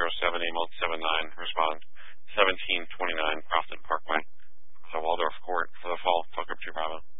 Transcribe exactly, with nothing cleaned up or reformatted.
zero seven, Amos seven nine, respond. seventeen twenty-nine Crofton Parkway. So Waldorf Court for the fall, Tucker two Bravo.